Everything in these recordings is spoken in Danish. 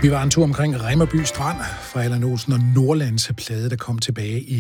Vi var en tur omkring Rimmerby Strand fra Allan Olsen og Nordlands plade, der kom tilbage i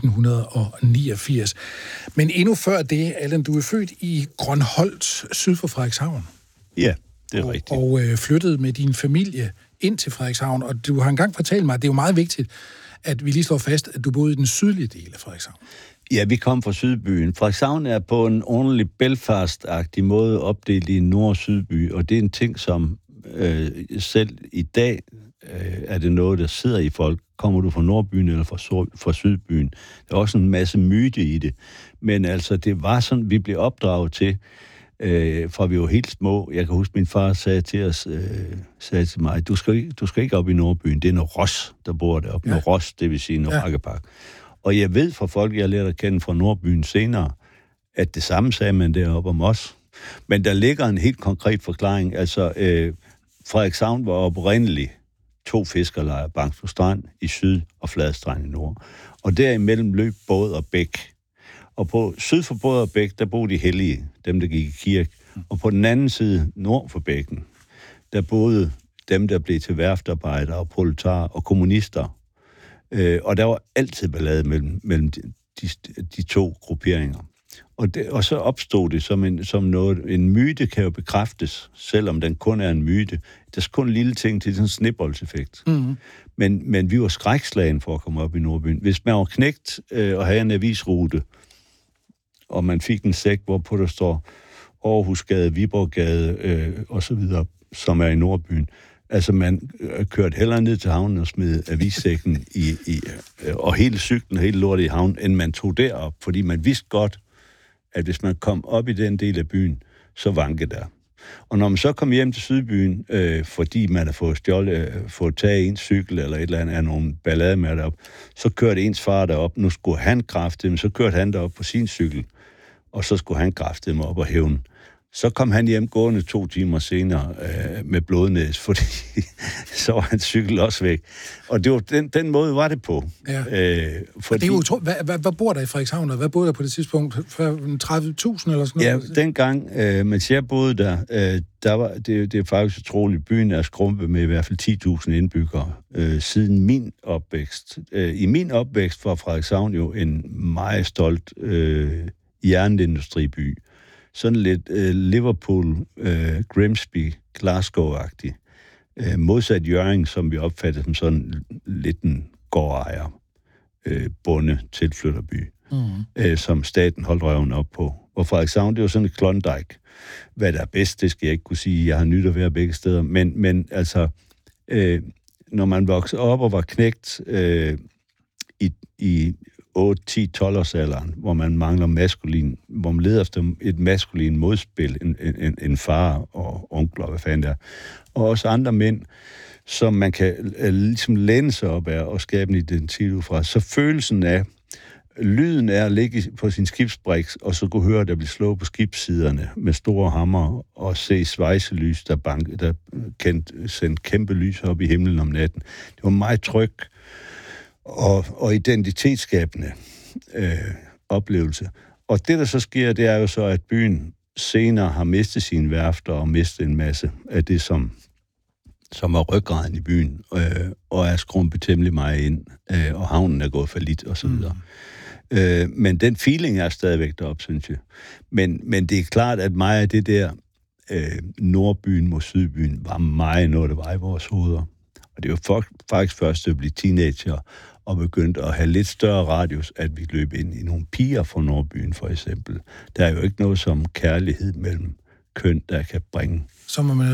1989. Men endnu før det, Allan, du er født i Grønholt, syd for Frederikshavn. Ja, det er rigtigt. Og flyttede med din familie ind til Frederikshavn, og du har engang fortalt mig, at det er jo meget vigtigt, at vi lige slår fast, at du boede i den sydlige del af Frederikshavn. Ja, vi kom fra Sydbyen. Frederikshavn er på en ordentlig Belfast-agtig måde opdelt i en nord- og sydby, og det er en ting, som selv i dag er det noget, der sidder i folk. Kommer du fra Nordbyen eller fra Sydbyen? Der er også en masse myte i det. Men altså, det var sådan, vi blev opdraget til, fra vi var helt små. Jeg kan huske, min far sagde til mig, du skal ikke op i Nordbyen, det er noget Ros, der bor deroppe. Ja. Noget Ros, det vil sige noget Rakkepark. Og jeg ved fra folk, jeg lærte at kende fra Nordbyen senere, at det samme sagde man deroppe om os. Men der ligger en helt konkret forklaring. Altså, Frederikshavn var oprindeligt 2 fiskerlejre, Bangsbo Strand i syd og Fladstrand i nord. Og derimellem løb Båd og Bæk. Og på syd for Båd og Bæk, der boede de hellige, dem der gik i kirke. Og på den anden side, nord for bækken, der boede dem, der blev til værftarbejdere og proletarer og kommunister. Og der var altid ballade mellem de 2 grupperinger. Og så opstod det som noget. En myte kan jo bekræftes, selvom den kun er en myte. Der er kun en lille ting til sådan en snibboldseffekt. Mm-hmm. Men vi var skrækslagen for at komme op i Nordbyen. Hvis man var knægt og havde en avisrute, og man fik en sæk, hvorpå der står Aarhusgade, Viborggade og så videre, som er i Nordbyen. Altså, man kørte hellere ned til havnen og smed avissækken og hele cyklen, hele lortet i havnen, end man tog derop, fordi man vidste godt, at hvis man kom op i den del af byen, så vankede der. Og når man så kom hjem til Sydbyen, fordi man havde fået taget en cykel eller et eller andet af nogle ballade med derop, så kørte ens far derop. Nu skulle han kræfte, men så kørte han derop på sin cykel, og så skulle han kræfte dem op og hævne. Så kom han hjem gående 2 timer senere med blodnæs, fordi så var hans cykel også væk. Og det var den måde var det på. Ja. Fordi... Det er jo hvad bor der i Frederikshavn, og hvad boede der på det tidspunkt? 30.000 eller sådan noget? Ja, dengang, mens jeg boede der var det er faktisk utroligt. Byen er skrumpet med i hvert fald 10.000 indbyggere siden min opvækst. I min opvækst var Frederikshavn jo en meget stolt jernindustriby. Sådan lidt Liverpool, Grimsby, Glasgow-agtig. Modsat Hjørring, som vi opfattede som sådan lidt en gårdejer, bonde, tilflytterby, som staten holdt røven op på. Og Frederikshavn, det var sådan et Klondike. Hvad der er bedst, det skal jeg ikke kunne sige. Jeg har nyt at være begge steder. Men altså, når man voksede op og var knægt i 8-10-12-årsalderen, hvor man mangler hvor man leder efter et maskulin modspil, en far og onkler, hvad fanden der, og også andre mænd, som man kan ligesom læne sig op af og skabe en identitet ud fra. Så følelsen af, lyden er at ligge på sin skibsbriks, og så kunne høre, at der bliver slået på skibssiderne med store hammer, og se svejselys, der sendte kæmpe lys op i himlen om natten. Det var meget trygt og identitetsskabende oplevelse. Og det, der så sker, det er jo så, at byen senere har mistet sine værfter og mistet en masse af det, som er ryggraden i byen, og er skrumpet temmelig meget ind, og havnen er gået fallit, og så videre. Men den feeling er stadigvæk deroppe, synes jeg. Men det er klart, at meget af det der Nordbyen mod Sydbyen var meget noget, der var i vores hoveder. Og det var faktisk først at blive teenager og begyndte at have lidt større radius, at vi løb ind i nogle piger fra Nordbyen, for eksempel. Der er jo ikke noget som kærlighed mellem køn, der kan bringe. Så må man